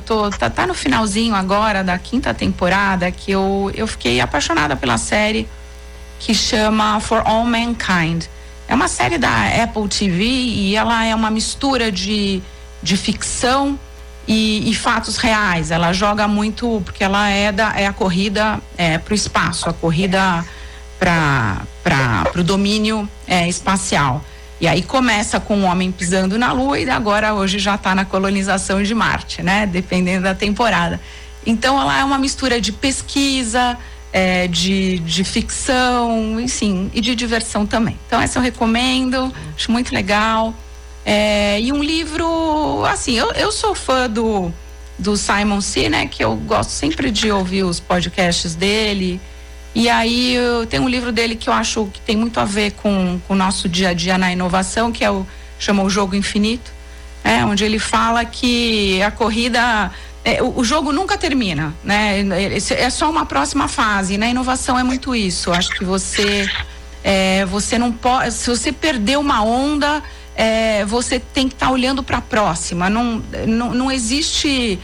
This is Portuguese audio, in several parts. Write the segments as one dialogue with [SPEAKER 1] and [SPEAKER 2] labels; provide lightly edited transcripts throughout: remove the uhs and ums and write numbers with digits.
[SPEAKER 1] tá no finalzinho agora da 5ª temporada, que eu fiquei apaixonada pela série que chama For All Mankind. É uma série da Apple TV e ela é uma mistura de ficção e fatos reais. Ela joga muito, porque ela é a corrida para o espaço, a corrida para o domínio espacial. E aí começa com o homem pisando na Lua e agora hoje já está na colonização de Marte, né? Dependendo da temporada. Então ela é uma mistura de pesquisa, de ficção, enfim, e de diversão também. Então essa eu recomendo, acho muito legal. E um livro, assim, eu sou fã do Simon Sinek, eu gosto sempre de ouvir os podcasts dele. E aí eu tenho um livro dele que eu acho que tem muito a ver com o nosso dia a dia na inovação, que chama O Jogo Infinito, onde ele fala que a corrida, o jogo nunca termina, né? É só uma próxima fase. Na inovação é muito isso. Acho que você não pode, se você perder uma onda, você tem que estar olhando para a próxima. Não existe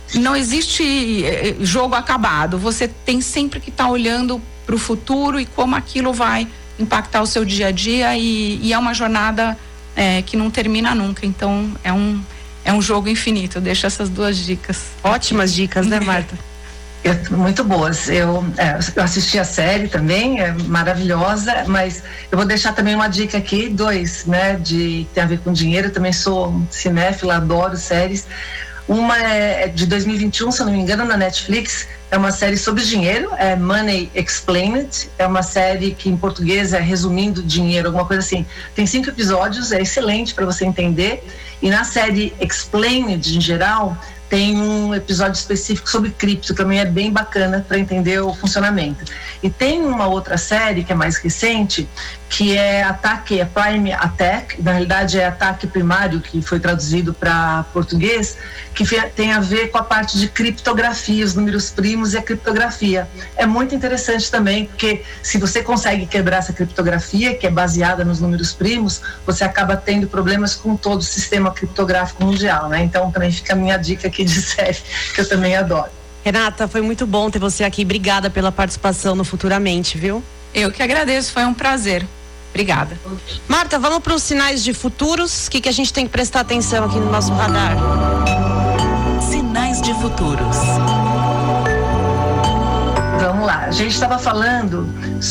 [SPEAKER 1] jogo acabado. Você tem sempre que estar olhando para o futuro e como aquilo vai impactar o seu dia a dia, e é uma jornada que não termina nunca. Então é um jogo infinito. Eu deixo essas 2 dicas.
[SPEAKER 2] Ótimas dicas, né, Marta?
[SPEAKER 3] Muito boas. Eu assisti a série também, é maravilhosa, mas eu vou deixar também uma dica aqui, 2, né, que tem a ver com dinheiro. Eu também sou cinéfila, adoro séries. Uma é de 2021, se eu não me engano, na Netflix. É uma série sobre dinheiro, é Money Explained. É uma série que em português é Resumindo Dinheiro, alguma coisa assim. Tem 5 episódios, é excelente para você entender. E na série Explained, em geral, tem um episódio específico sobre cripto, que também é bem bacana para entender o funcionamento. E tem uma outra série que é mais recente, que é Prime Attack, na realidade é Ataque Primário, que foi traduzido para português, que tem a ver com a parte de criptografia, os números primos e a criptografia. É muito interessante também, porque se você consegue quebrar essa criptografia, que é baseada nos números primos, você acaba tendo problemas com todo o sistema criptográfico mundial, né? Então também fica a minha dica aqui de série, que eu também adoro.
[SPEAKER 2] Renata, foi muito bom ter você aqui. Obrigada pela participação no Futuramente, viu?
[SPEAKER 1] Eu que agradeço, foi um prazer. Obrigada.
[SPEAKER 2] Marta, vamos para os sinais de futuros. O que a gente tem que prestar atenção aqui no nosso radar?
[SPEAKER 4] Sinais de futuros.
[SPEAKER 3] Vamos lá, a gente estava falando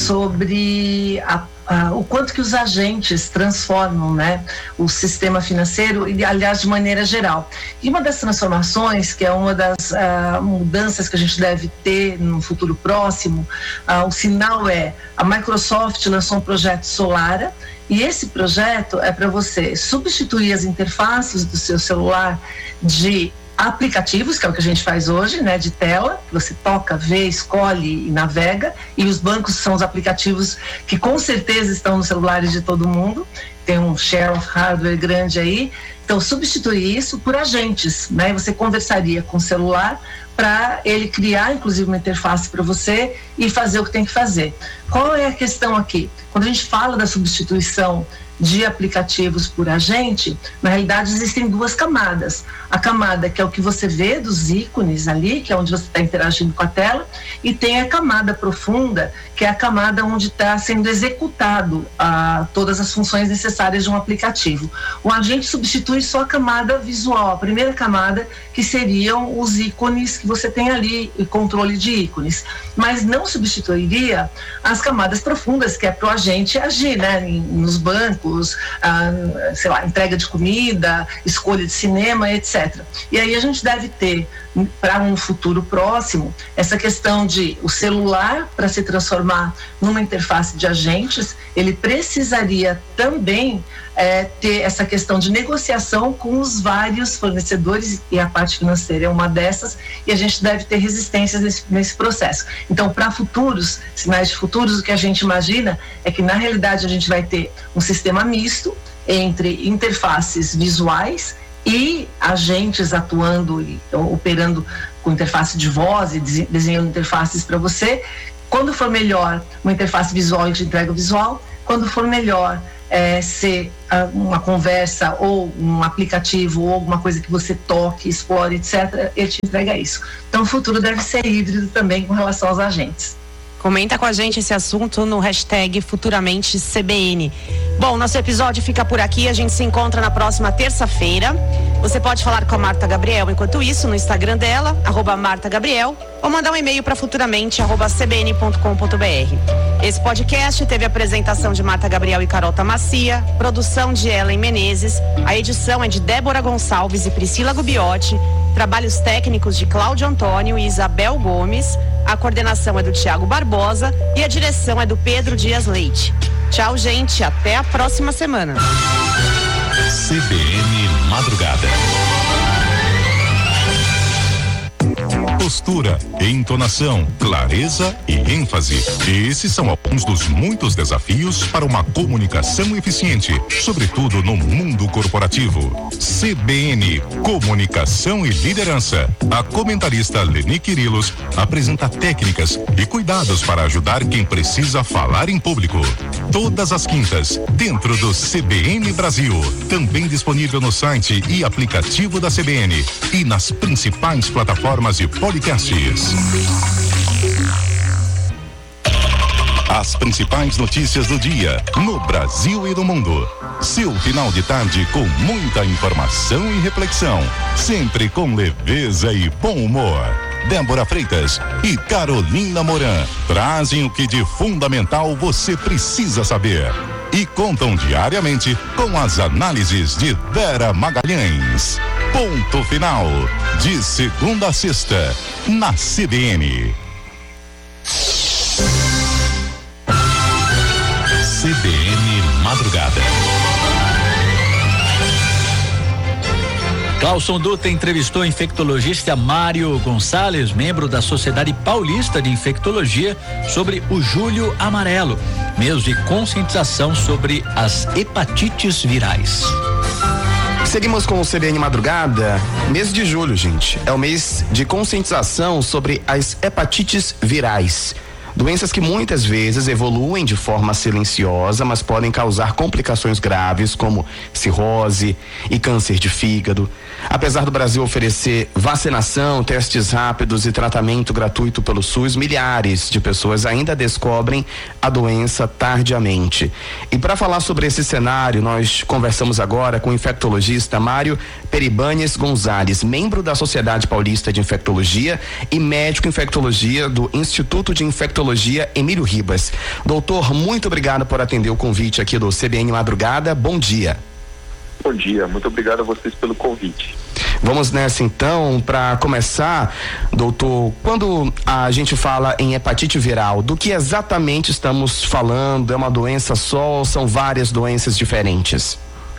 [SPEAKER 3] sobre o quanto que os agentes transformam, né, o sistema financeiro, e aliás de maneira geral. E uma das transformações, que é uma das mudanças que a gente deve ter no futuro próximo, o sinal a Microsoft lançou um projeto Solara, e esse projeto é para você substituir as interfaces do seu celular de aplicativos, que é o que a gente faz hoje, né, de tela, você toca, vê, escolhe e navega, e os bancos são os aplicativos que com certeza estão nos celulares de todo mundo, tem um share of hardware grande aí. Então substituir isso por agentes, né, você conversaria com o celular para ele criar inclusive uma interface para você e fazer o que tem que fazer. Qual é a questão aqui? Quando a gente fala da substituição de aplicativos por agente, na realidade existem 2 camadas. A camada que é o que você vê dos ícones ali, que é onde você está interagindo com a tela, e tem a camada profunda, que é a camada onde está sendo executado todas as funções necessárias de um aplicativo. O agente substitui só a camada visual, a primeira camada, que seriam os ícones que você tem ali, o controle de ícones, mas não substituiria as camadas profundas, que é para o agente agir, né, nos bancos, sei lá, entrega de comida, escolha de cinema, etc. E aí a gente deve ter, para um futuro próximo, essa questão de o celular, para se transformar numa interface de agentes, ele precisaria também ter essa questão de negociação com os vários fornecedores, e a parte financeira é uma dessas, e a gente deve ter resistências nesse processo. Então, para futuros, sinais de futuros, o que a gente imagina é que na realidade a gente vai ter um sistema misto entre interfaces visuais e agentes atuando e operando com interface de voz e desenhando interfaces para você. Quando for melhor uma interface visual, a gente entrega o visual. Quando for melhor ser uma conversa ou um aplicativo ou alguma coisa que você toque, explore, etc., ele te entrega isso. Então o futuro deve ser híbrido também com relação aos agentes.
[SPEAKER 2] Comenta com a gente esse assunto no hashtag Futuramente CBN. Bom, nosso episódio fica por aqui, a gente se encontra na próxima terça-feira. Você pode falar com a Marta Gabriel enquanto isso no Instagram dela, @MartaGabriel, ou mandar um e-mail para futuramente@cbn.com.br. Esse podcast teve a apresentação de Marta Gabriel e Carol Tamacia, produção de Ellen Menezes, a edição é de Débora Gonçalves e Priscila Gubiotti, trabalhos técnicos de Cláudio Antônio e Isabel Gomes, a coordenação é do Tiago Barbosa e a direção é do Pedro Dias Leite. Tchau, gente, até a próxima semana.
[SPEAKER 5] CBN Madrugada. Postura, entonação, clareza e ênfase. Esses são alguns dos muitos desafios para uma comunicação eficiente, sobretudo no mundo corporativo. CBN, Comunicação e Liderança. A comentarista Leni Quirilos apresenta técnicas e cuidados para ajudar quem precisa falar em público. Todas as quintas, dentro do CBN Brasil. Também disponível no site e aplicativo da CBN e nas principais plataformas de podcasts. As principais notícias do dia, no Brasil e no mundo. Seu final de tarde com muita informação e reflexão, sempre com leveza e bom humor. Débora Freitas e Carolina Moran trazem o que de fundamental você precisa saber e contam diariamente com as análises de Vera Magalhães. Ponto final, de segunda a sexta, na CBN. CBN Madrugada.
[SPEAKER 6] Clauson Dutra entrevistou o infectologista Mário Gonçalves, membro da Sociedade Paulista de Infectologia, sobre o Julho Amarelo, mês de conscientização sobre as hepatites virais.
[SPEAKER 7] Seguimos com o CBN Madrugada. Mês de julho, gente, é o mês de conscientização sobre as hepatites virais. Doenças que muitas vezes evoluem de forma silenciosa, mas podem causar complicações graves como cirrose e câncer de fígado. Apesar do Brasil oferecer vacinação, testes rápidos e tratamento gratuito pelo SUS, milhares de pessoas ainda descobrem a doença tardiamente. E para falar sobre esse cenário, nós conversamos agora com o infectologista Mário Peribanes Gonzalez, membro da Sociedade Paulista de Infectologia e médico infectologia do Instituto de Infectologia Emílio Ribas. Doutor, muito obrigado por atender o convite aqui do CBN Madrugada. Bom dia.
[SPEAKER 8] Bom dia, muito obrigado a vocês pelo convite.
[SPEAKER 7] Vamos nessa então, para começar, doutor, quando a gente fala em hepatite viral, do que exatamente estamos falando? É uma doença só ou são várias doenças diferentes?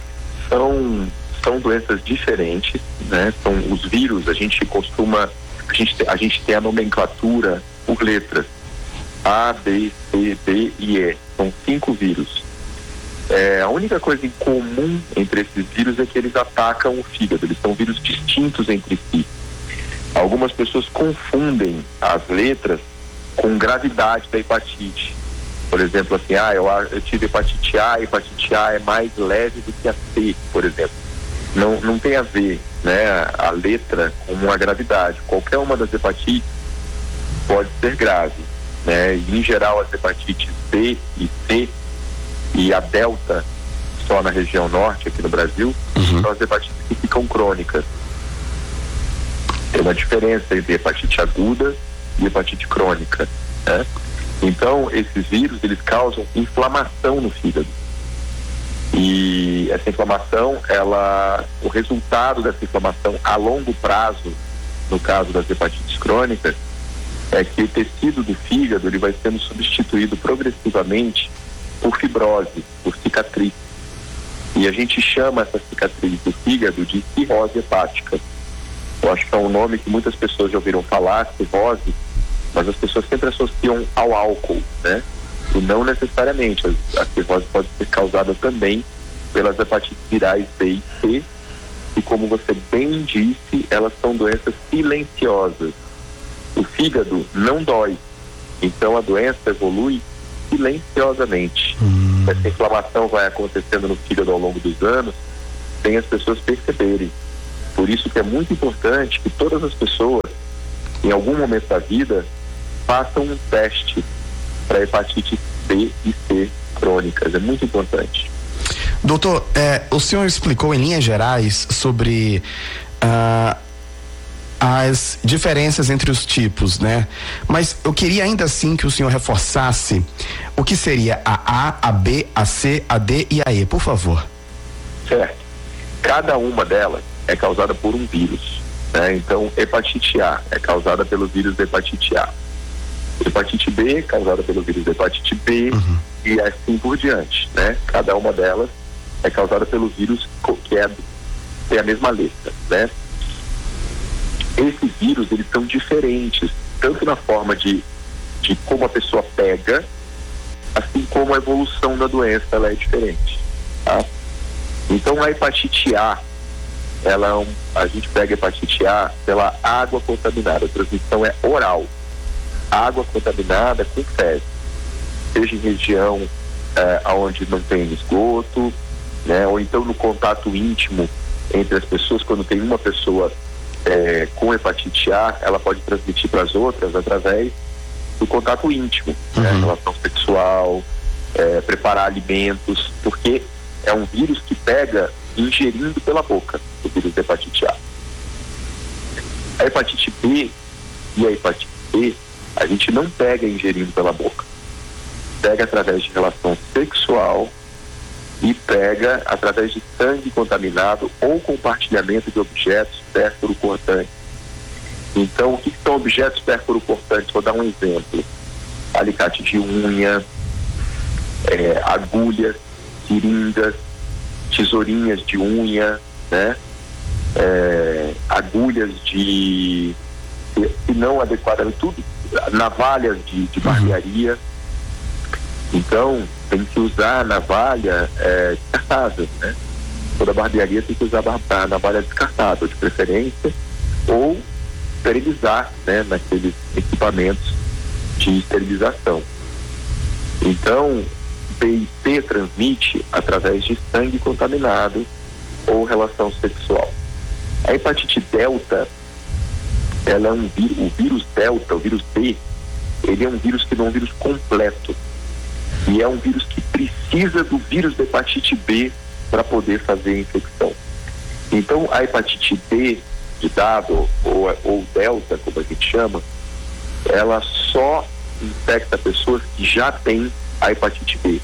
[SPEAKER 8] São doenças diferentes, né? São os vírus, a gente tem a nomenclatura por letras. A, B, C, D e E. São 5 vírus. A única coisa em comum entre esses vírus é que eles atacam o fígado. Eles são vírus distintos entre si. Algumas pessoas confundem as letras com gravidade da hepatite. Por exemplo, assim, eu tive hepatite A é mais leve do que a C, por exemplo. Não tem a ver, né, a letra com a gravidade. Qualquer uma das hepatites pode ser grave, né? E, em geral, as hepatites B e C e a delta, só na região norte aqui no Brasil, são as hepatites que ficam crônicas. Tem uma diferença entre hepatite aguda e hepatite crônica, né? Então, esses vírus, eles causam inflamação no fígado. E essa inflamação, o resultado dessa inflamação a longo prazo, no caso das hepatites crônicas, é que o tecido do fígado ele vai sendo substituído progressivamente por fibrose, por cicatriz. E a gente chama essa cicatriz do fígado de cirrose hepática. Eu acho que é um nome que muitas pessoas já ouviram falar, cirrose, mas as pessoas sempre associam ao álcool, né? E não necessariamente. A cirrose pode ser causada também pelas hepatites virais B e C, e como você bem disse, elas são doenças silenciosas. O fígado não dói, então a doença evolui silenciosamente. essa inflamação vai acontecendo no fígado ao longo dos anos, sem as pessoas perceberem. Por isso que é muito importante que todas as pessoas, em algum momento da vida, façam um teste para hepatite B e C crônicas. É muito importante.
[SPEAKER 7] Doutor, o senhor explicou em linhas gerais sobre as diferenças entre os tipos, né? Mas eu queria ainda assim que o senhor reforçasse o que seria a A, a B, a C, a D e a E, por favor.
[SPEAKER 8] Certo. Cada uma delas é causada por um vírus, né? Então, hepatite A é causada pelo vírus da hepatite A. Hepatite B é causada pelo vírus da hepatite B e assim por diante, né? Cada uma delas é causada pelo vírus que tem a mesma letra, né? Esses vírus, eles são diferentes, tanto na forma de como a pessoa pega, assim como a evolução da doença, ela é diferente, tá? Então, a hepatite A, a gente pega a hepatite A pela água contaminada, a transmissão é oral. Água contaminada com fezes, seja em região onde não tem esgoto, né? Ou então no contato íntimo entre as pessoas, quando tem uma pessoa com hepatite A, ela pode transmitir para as outras através do contato íntimo, né? Relação sexual, preparar alimentos, porque é um vírus que pega ingerindo pela boca, o vírus da hepatite A. A hepatite B e a hepatite C, a gente não pega ingerindo pela boca. Pega através de relação sexual e pega através de sangue contaminado ou compartilhamento de objetos pérfuro-cortantes. Então, o que são objetos pérfuro-cortantes? Vou dar um exemplo. Alicate de unha, agulhas, seringas, tesourinhas de unha, né? Agulhas de, se não adequadamente, tudo, navalhas de barbearia. Então, tem que usar a navalha descartável, né? Toda barbearia tem que usar a navalha descartável, de preferência, ou esterilizar, né? Naqueles equipamentos de esterilização. Então, B e C transmite através de sangue contaminado ou relação sexual. A hepatite delta, ela é o vírus delta, o vírus B, ele é um vírus que não é um vírus completo. E é um vírus que precisa do vírus da hepatite B para poder fazer a infecção. Então, a hepatite B de dado, ou delta, como a gente chama, ela só infecta pessoas que já têm a hepatite B.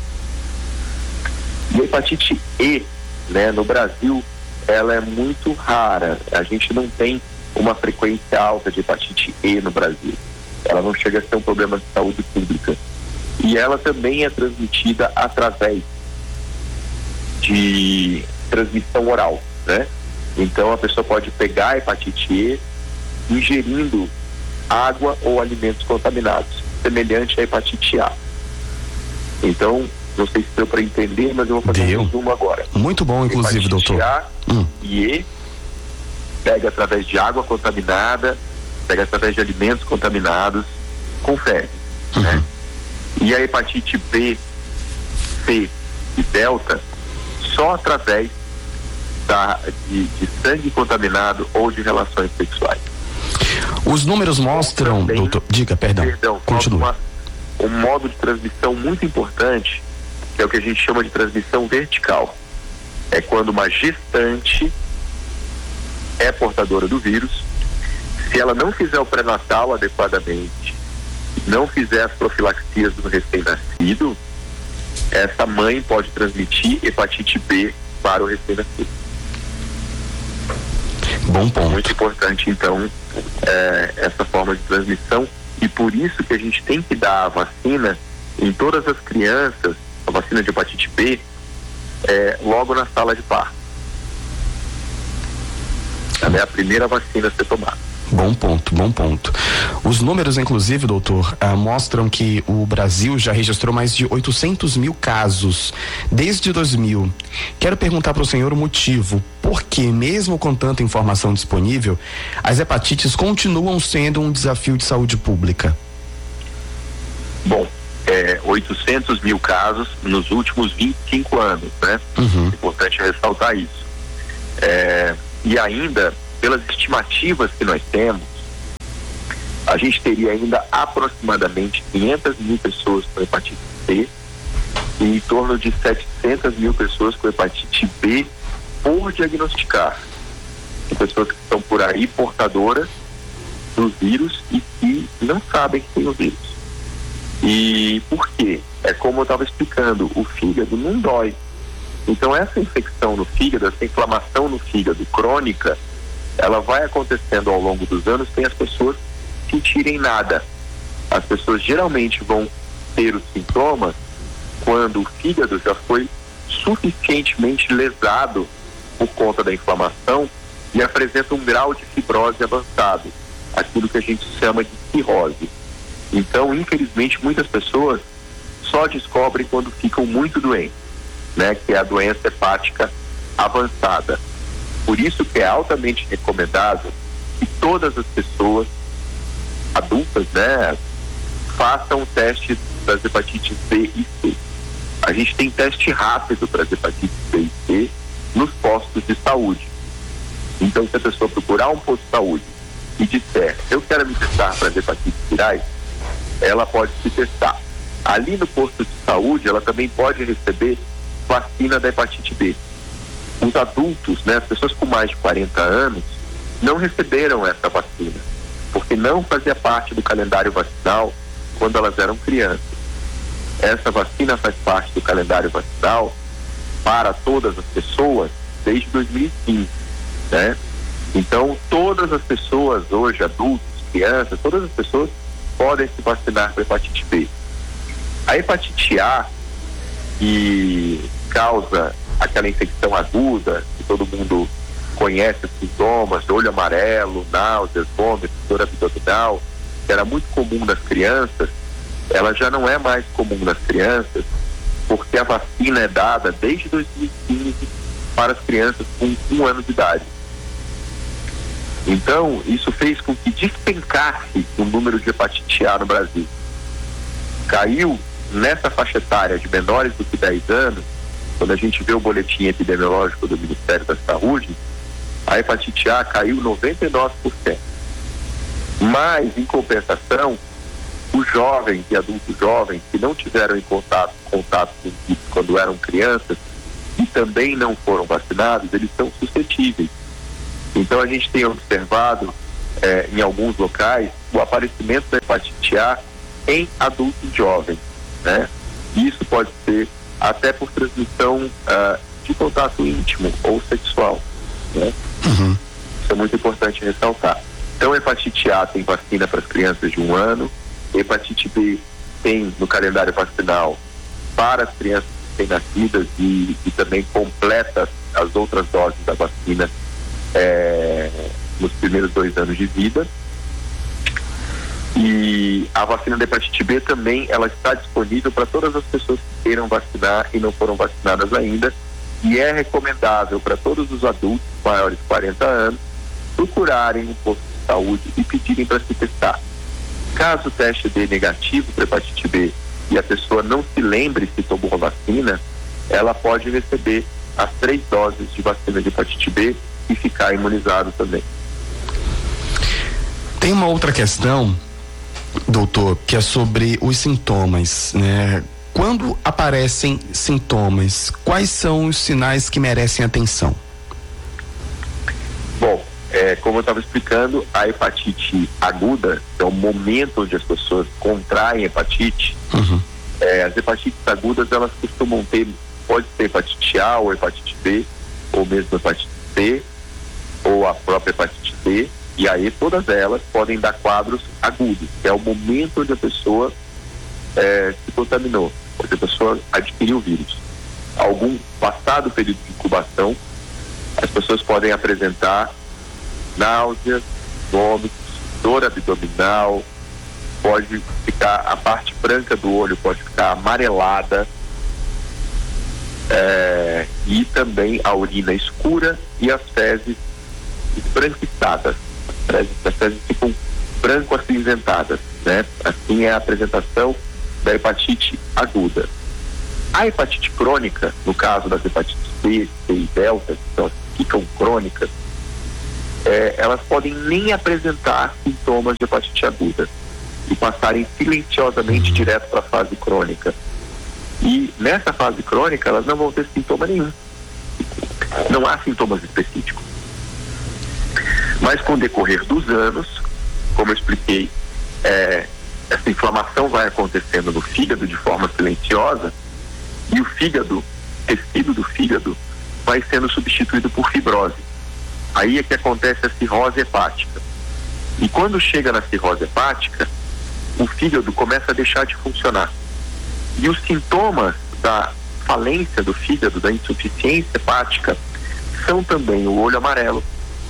[SPEAKER 8] E a hepatite E, né, no Brasil, ela é muito rara. A gente não tem uma frequência alta de hepatite E no Brasil. Ela não chega a ser um problema de saúde pública. E ela também é transmitida através de transmissão oral, né? Então, a pessoa pode pegar a hepatite E ingerindo água ou alimentos contaminados, semelhante à hepatite A. Então, não sei se deu para entender, mas eu vou fazer um resumo agora.
[SPEAKER 7] Muito bom, inclusive,
[SPEAKER 8] hepatite
[SPEAKER 7] doutor.
[SPEAKER 8] A e E pega através de água contaminada, pega através de alimentos contaminados com fezes, né? E a hepatite B, C e delta só através de sangue contaminado ou de relações sexuais.
[SPEAKER 7] Os números mostram, também, doutor, diga, perdão, continua.
[SPEAKER 8] Um modo de transmissão muito importante, que é o que a gente chama de transmissão vertical. É quando uma gestante é portadora do vírus, se ela não fizer o pré-natal adequadamente, não fizer as profilaxias do recém-nascido, essa mãe pode transmitir hepatite B para o recém-nascido.
[SPEAKER 7] Bom ponto.
[SPEAKER 8] Muito importante, então, essa forma de transmissão, e por isso que a gente tem que dar a vacina em todas as crianças, a vacina de hepatite B, logo na sala de parto. Ela é a primeira vacina a ser tomada.
[SPEAKER 7] Bom ponto, bom ponto. Os números, inclusive, doutor, mostram que o Brasil já registrou mais de 800 mil casos desde 2000. Quero perguntar para o senhor o motivo, por que, mesmo com tanta informação disponível, as hepatites continuam sendo um desafio de saúde pública?
[SPEAKER 8] Bom, 800 mil casos nos últimos 25 anos, né? É importante ressaltar isso. E ainda, pelas estimativas que nós temos, a gente teria ainda aproximadamente 500 mil pessoas com hepatite C e em torno de 700 mil pessoas com hepatite B por diagnosticar. Tem pessoas que estão por aí portadoras do vírus e que não sabem que tem o vírus. E por quê? É como eu estava explicando, o fígado não dói. Então essa infecção no fígado, essa inflamação no fígado crônica, ela vai acontecendo ao longo dos anos sem as pessoas sentirem nada. As pessoas geralmente vão ter os sintomas quando o fígado já foi suficientemente lesado por conta da inflamação e apresenta um grau de fibrose avançado, aquilo que a gente chama de cirrose. Então, infelizmente, muitas pessoas só descobrem quando ficam muito doentes, né, que é a doença hepática avançada. Por isso que é altamente recomendado que todas as pessoas adultas, né, façam teste das hepatites B e C. A gente tem teste rápido para as hepatites B e C nos postos de saúde. Então, se a pessoa procurar um posto de saúde e disser, eu quero me testar para as hepatites virais, ela pode se testar. Ali no posto de saúde, ela também pode receber vacina da hepatite B. Os adultos, né, as pessoas com mais de 40 anos, não receberam essa vacina, porque não fazia parte do calendário vacinal quando elas eram crianças. Essa vacina faz parte do calendário vacinal para todas as pessoas desde 2015, né? Então, todas as pessoas hoje, adultos, crianças, todas as pessoas podem se vacinar para hepatite B. A hepatite A, que causa aquela infecção aguda, que todo mundo conhece os sintomas, olho amarelo, náuseas, vômitos, dor abdominal, que era muito comum nas crianças, ela já não é mais comum nas crianças, porque a vacina é dada desde 2015 para as crianças com 1 ano de idade. Então, isso fez com que despencasse o número de hepatite A no Brasil. Caiu nessa faixa etária de menores do que 10 anos, quando a gente vê o boletim epidemiológico do Ministério da Saúde, a hepatite A caiu 99%. Mas, em compensação, os jovens e adultos jovens que não tiveram em contato com o vírus quando eram crianças e também não foram vacinados, eles são suscetíveis. Então a gente tem observado em alguns locais o aparecimento da hepatite A em adultos jovens, né? Isso pode ser até por transmissão de contato íntimo ou sexual, né? Isso é muito importante ressaltar. Então, hepatite A tem vacina para as crianças de 1 ano, hepatite B tem no calendário vacinal para as crianças recém-nascidas e também completa as outras doses da vacina nos primeiros 2 anos de vida. E a vacina da hepatite B também, ela está disponível para todas as pessoas que queiram vacinar e não foram vacinadas ainda, e é recomendável para todos os adultos maiores de 40 anos procurarem um posto de saúde e pedirem para se testar. Caso o teste dê negativo para hepatite B e a pessoa não se lembre se tomou a vacina, ela pode receber as 3 doses de vacina de hepatite B e ficar imunizado também.
[SPEAKER 7] Tem uma outra questão, doutor, que é sobre os sintomas, né? Quando aparecem sintomas, quais são os sinais que merecem atenção?
[SPEAKER 8] Bom, como eu estava explicando, a hepatite aguda é o momento onde as pessoas contraem hepatite. As hepatites agudas, elas costumam ter, pode ser hepatite A ou hepatite B, ou mesmo hepatite C, ou a própria hepatite D, e aí todas elas podem dar quadros agudos, que é o momento onde a pessoa se contaminou, onde a pessoa adquiriu o vírus. Passado o período de incubação, as pessoas podem apresentar náuseas, vômitos, dor abdominal, pode ficar, a parte branca do olho pode ficar amarelada, e também a urina escura e as fezes esbranquiçadas. As fezes ficam branco-acinzentadas, né? Assim é a apresentação da hepatite aguda. A hepatite crônica, no caso das hepatites B, C e delta, então ficam crônicas, elas podem nem apresentar sintomas de hepatite aguda e passarem silenciosamente direto para a fase crônica. E nessa fase crônica elas não vão ter sintoma nenhum. Não há sintomas específicos. Mas com o decorrer dos anos, como eu expliquei, essa inflamação vai acontecendo no fígado de forma silenciosa e o fígado, tecido do fígado, vai sendo substituído por fibrose. Aí é que acontece a cirrose hepática. E quando chega na cirrose hepática, o fígado começa a deixar de funcionar. E os sintomas da falência do fígado, da insuficiência hepática, são também o olho amarelo,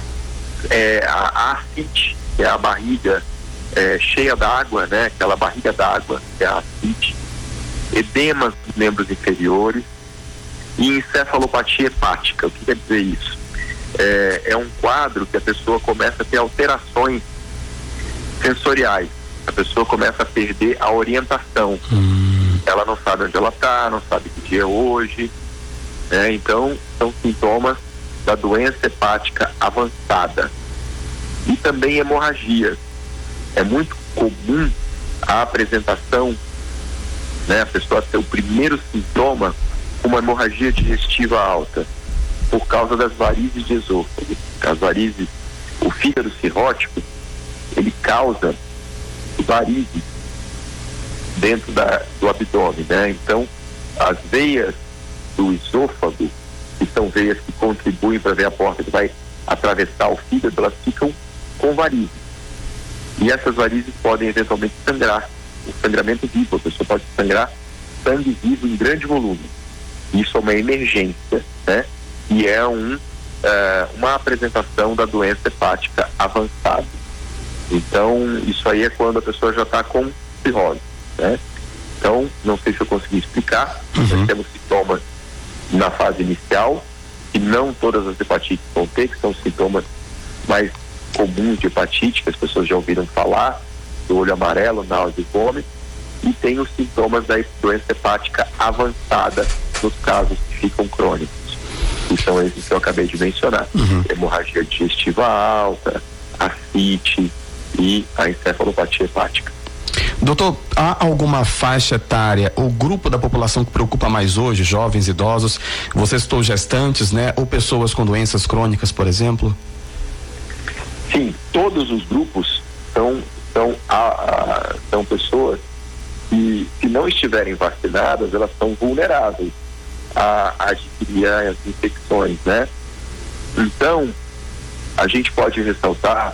[SPEAKER 8] a ascite, que é a barriga cheia d'água, né? Aquela barriga d'água, que é a ascite, edemas dos membros inferiores e encefalopatia hepática. O que quer dizer isso? É um quadro que a pessoa começa a ter alterações sensoriais. A pessoa começa a perder a orientação. Ela não sabe onde ela está, não sabe que dia é hoje, né? Então, são sintomas da doença hepática avançada. E também hemorragia. É muito comum a apresentação, né? A pessoa ter o primeiro sintoma, uma hemorragia digestiva alta, por causa das varizes de esôfago. As varizes, o fígado cirrótico, ele causa varizes dentro do abdômen, né? Então, as veias do esôfago, que são veias que contribuem para ver a porta que vai atravessar o fígado, elas ficam com varizes. E essas varizes podem eventualmente sangrar, o sangramento vivo, a pessoa pode sangrar sangue vivo em grande volume. Isso é uma emergência, né? E é uma apresentação da doença hepática avançada. Então, isso aí é quando a pessoa já está com cirrose, né? Então, não sei se eu consegui explicar. Nós temos sintomas na fase inicial, que não todas as hepatites vão ter, que são sintomas mais comuns de hepatite, que as pessoas já ouviram falar, do olho amarelo, náusea e vômito, e tem os sintomas da doença hepática avançada, nos casos que ficam crônicos. Que são esses que eu acabei de mencionar. Hemorragia digestiva alta, ascite e a encefalopatia hepática.
[SPEAKER 7] Doutor, há alguma faixa etária ou grupo da população que preocupa mais hoje, jovens, idosos? Você citou gestantes, né? Ou pessoas com doenças crônicas, por exemplo?
[SPEAKER 8] Sim, todos os grupos são pessoas que, se não estiverem vacinadas, elas são vulneráveis a adquirir as infecções, né? Então, a gente pode ressaltar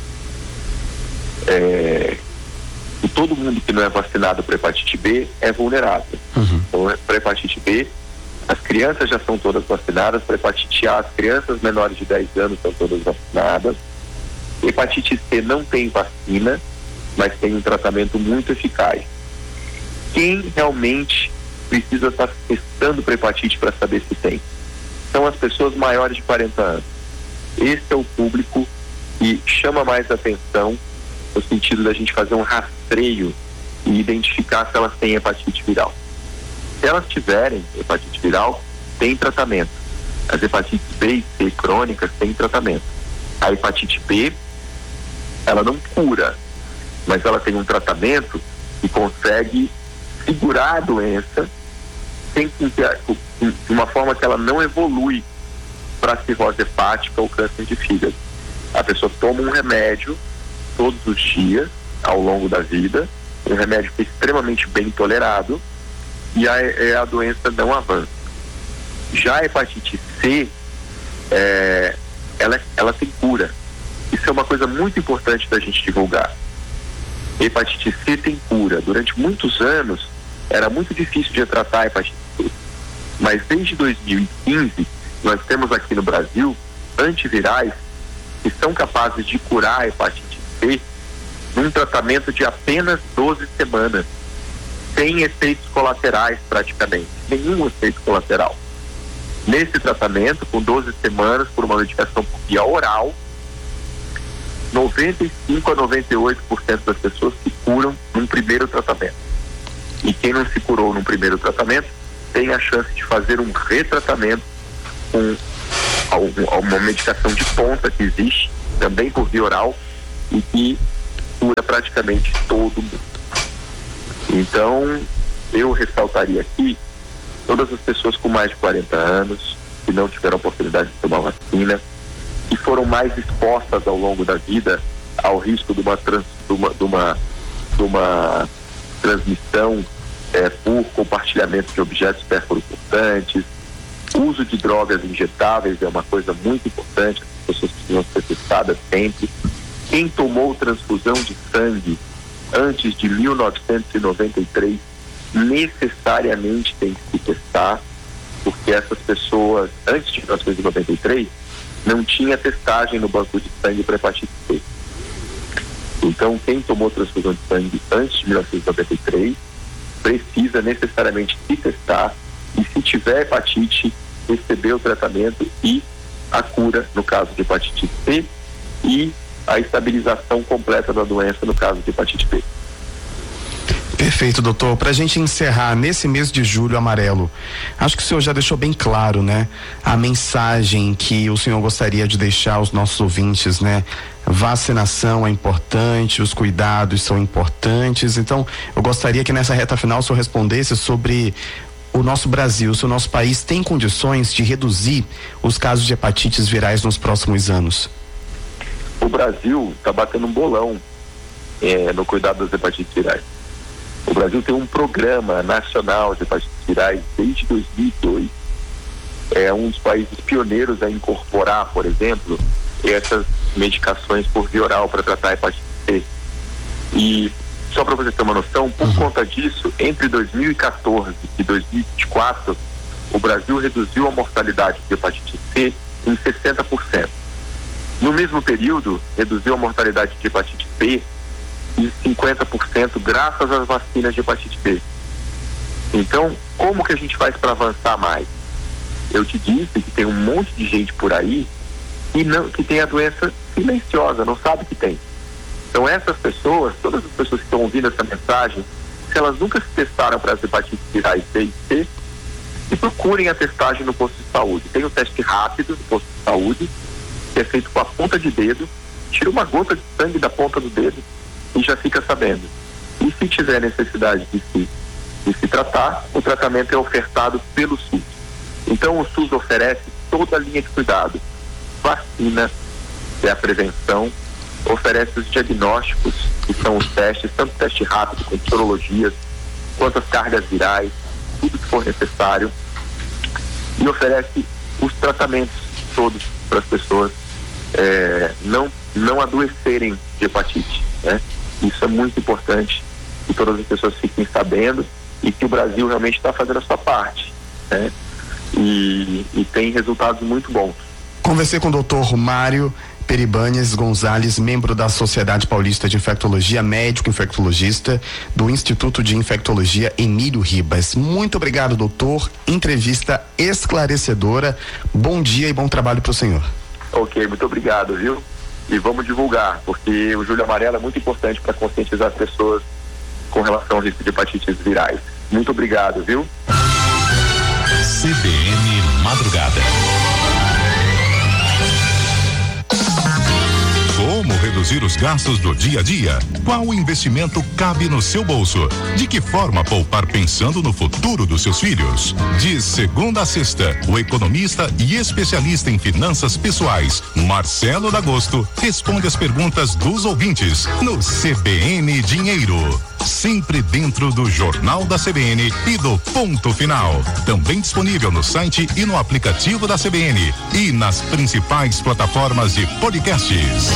[SPEAKER 8] que todo mundo que não é vacinado para hepatite B é vulnerável. Então, para hepatite B, as crianças já são todas vacinadas. Para hepatite A, as crianças menores de 10 anos são todas vacinadas. Hepatite C não tem vacina, mas tem um tratamento muito eficaz. Quem realmente precisa estar testando para hepatite para saber se tem são as pessoas maiores de 40 anos. Esse é o público que chama mais atenção, no sentido da gente fazer um rastreio e identificar se elas têm hepatite viral. Se elas tiverem hepatite viral, tem tratamento. As hepatites B e C crônicas têm tratamento. A hepatite B, ela não cura, mas ela tem um tratamento que consegue segurar a doença de uma forma que ela não evolui para a cirrose hepática ou câncer de fígado. A pessoa toma um remédio todos os dias ao longo da vida, um remédio que é extremamente bem tolerado, e a doença não avança. Já a hepatite C, ela tem cura. Isso é uma coisa muito importante da gente divulgar. Hepatite C tem cura. Durante muitos anos era muito difícil de tratar a hepatite C, mas desde 2015 nós temos aqui no Brasil antivirais que são capazes de curar a hepatite C num tratamento de apenas 12 semanas, sem efeitos colaterais praticamente, nenhum efeito colateral. Nesse tratamento, com 12 semanas, por uma medicação por via oral, 95 a 98% das pessoas se curam num primeiro tratamento. E quem não se curou no primeiro tratamento tem a chance de fazer um retratamento com uma medicação de ponta que existe, também por via oral, e que cura praticamente todo mundo. Então, eu ressaltaria aqui todas as pessoas com mais de 40 anos, que não tiveram oportunidade de tomar vacina, que foram mais expostas ao longo da vida ao risco de uma transmissão por compartilhamento de objetos perfurocortantes. O uso de drogas injetáveis é uma coisa muito importante, as pessoas precisam ser testadas sempre. Quem tomou transfusão de sangue antes de 1993 necessariamente tem que se testar, porque essas pessoas, antes de 1993, não tinha testagem no banco de sangue para hepatite C. Então, quem tomou transfusão de sangue antes de 1993 precisa necessariamente se testar e, se tiver hepatite, receber o tratamento e a cura no caso de hepatite C e a estabilização completa da doença no caso de hepatite B.
[SPEAKER 7] Perfeito, doutor. Para a gente encerrar nesse mês de julho amarelo, acho que o senhor já deixou bem claro, né? A mensagem que o senhor gostaria de deixar aos nossos ouvintes, né? Vacinação é importante, os cuidados são importantes. Então, eu gostaria que nessa reta final o senhor respondesse sobre o nosso Brasil, se o nosso país tem condições de reduzir os casos de hepatites virais nos próximos anos.
[SPEAKER 8] O Brasil está batendo um bolão no cuidado das hepatites virais. O Brasil tem um programa nacional de hepatites virais desde 2002. É um dos países pioneiros a incorporar, por exemplo, essas medicações por via oral para tratar a hepatite C. E só para você ter uma noção, por conta disso, entre 2014 e 2024, o Brasil reduziu a mortalidade de hepatite C em 60%. No mesmo período, reduziu a mortalidade de hepatite B em 50% graças às vacinas de hepatite B. Então, como que a gente faz para avançar mais? Eu te disse que tem um monte de gente por aí que tem a doença silenciosa, não sabe que tem. Então essas pessoas, todas as pessoas que estão ouvindo essa mensagem, se elas nunca se testaram para as hepatites virais B e C, que procurem a testagem no posto de saúde. Tem um teste rápido no posto de saúde, que é feito com a ponta de dedo, tira uma gota de sangue da ponta do dedo e já fica sabendo. E se tiver necessidade de se tratar, o tratamento é ofertado pelo SUS. Então o SUS oferece toda a linha de cuidado. Vacina, que é a prevenção, oferece os diagnósticos, que são os testes, tanto teste rápido com sorologias, quanto as cargas virais, tudo que for necessário, e oferece os tratamentos todos para as pessoas não adoecerem de hepatite, né? Isso é muito importante que todas as pessoas fiquem sabendo e que o Brasil realmente está fazendo a sua parte, né? E tem resultados muito bons.
[SPEAKER 7] Conversei com o doutor Mário Peribanes Gonzalez, membro da Sociedade Paulista de Infectologia, médico infectologista do Instituto de Infectologia Emílio Ribas. Muito obrigado, doutor. Entrevista esclarecedora. Bom dia e bom trabalho para o senhor.
[SPEAKER 8] Ok, muito obrigado, viu? E vamos divulgar, porque o Julho Amarelo é muito importante para conscientizar as pessoas com relação ao risco de hepatites virais. Muito obrigado, viu?
[SPEAKER 5] CBN Madrugada. Como reduzir os gastos do dia a dia? Qual investimento cabe no seu bolso? De que forma poupar pensando no futuro dos seus filhos? De segunda a sexta, o economista e especialista em finanças pessoais, Marcelo D'Agosto, responde as perguntas dos ouvintes no CBN Dinheiro. Sempre dentro do Jornal da CBN e do Ponto Final. Também disponível no site e no aplicativo da CBN e nas principais plataformas de podcasts.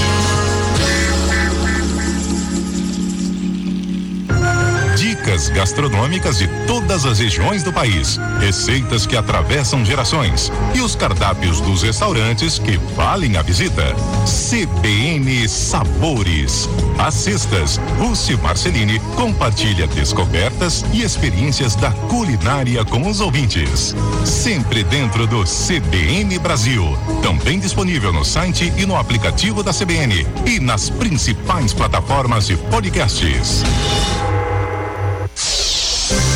[SPEAKER 5] Dicas gastronômicas de todas as regiões do país, receitas que atravessam gerações e os cardápios dos restaurantes que valem a visita. CBN Sabores. Às sextas, Rússi Marcelini compartilha descobertas e experiências da culinária com os ouvintes. Sempre dentro do CBN Brasil. Também disponível no site e no aplicativo da CBN e nas principais plataformas de podcasts.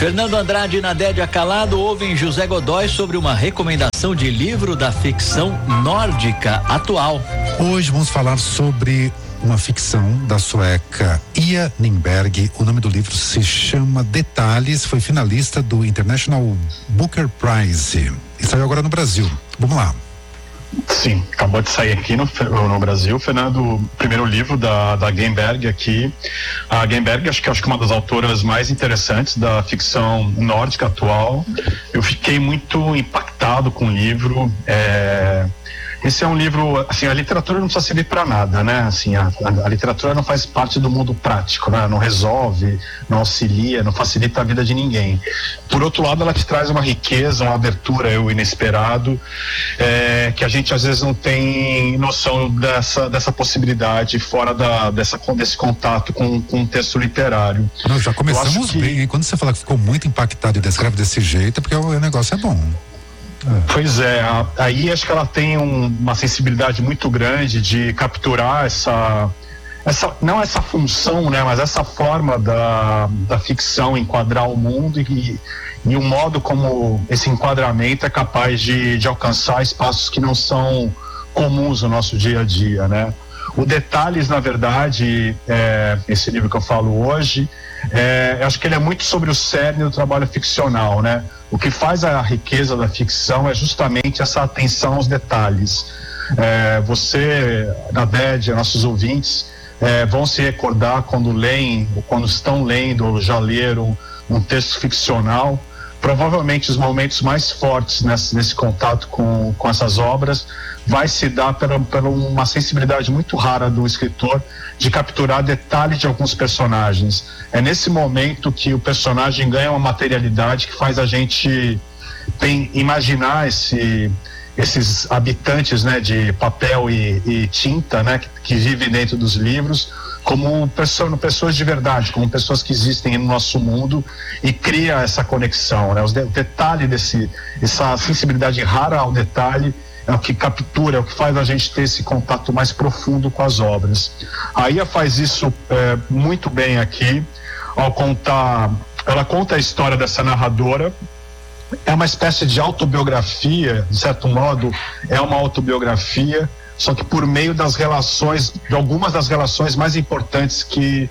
[SPEAKER 6] Fernando Andrade e Nadédia Calado ouvem José Godoy sobre uma recomendação de livro da ficção nórdica atual.
[SPEAKER 9] Hoje vamos falar sobre uma ficção da sueca Ia Nimberg. O nome do livro se chama Detalhes, foi finalista do International Booker Prize e saiu agora no Brasil. Vamos lá.
[SPEAKER 10] Sim, acabou de sair aqui no Brasil, Fernando, o primeiro livro da Geinberg aqui. A Geinberg acho que uma das autoras mais interessantes da ficção nórdica atual. Eu fiquei muito impactado com o livro. Esse é um livro, assim, a literatura não precisa servir para nada, né? Assim, a literatura não faz parte do mundo prático, né? Não resolve, não auxilia, não facilita a vida de ninguém. Por outro lado, ela te traz uma riqueza, uma abertura, o inesperado, que a gente às vezes não tem noção dessa possibilidade fora desse contato com um texto literário.
[SPEAKER 9] Nós já começamos bem, hein? Quando você fala que ficou muito impactado e descreve desse jeito, é porque o negócio é bom.
[SPEAKER 10] Pois é, aí acho que ela tem uma sensibilidade muito grande de capturar não essa função, né, mas essa forma da ficção enquadrar o mundo e o modo como esse enquadramento é capaz de alcançar espaços que não são comuns no nosso dia a dia, né? O Detalhes, na verdade, esse livro que eu falo hoje, eu acho que ele é muito sobre o cerne do trabalho ficcional, né? O que faz a riqueza da ficção é justamente essa atenção aos detalhes. Você, Nadédia, nossos ouvintes, vão se recordar quando leem, ou quando estão lendo, ou já leram um texto ficcional. Provavelmente os momentos mais fortes nesse contato com essas obras vai se dar por uma sensibilidade muito rara do escritor de capturar detalhes de alguns personagens. É nesse momento que o personagem ganha uma materialidade que faz a gente imaginar esses habitantes, né, de papel e tinta, né, que vivem dentro dos livros como pessoas de verdade, como pessoas que existem no nosso mundo, e cria essa conexão, né? O detalhe essa sensibilidade rara ao detalhe é o que captura, é o que faz a gente ter esse contato mais profundo com as obras. A Ia faz isso muito bem aqui, ela conta a história dessa narradora. É uma espécie de autobiografia, de certo modo, é uma autobiografia, só que por meio das relações, de algumas das relações mais importantes que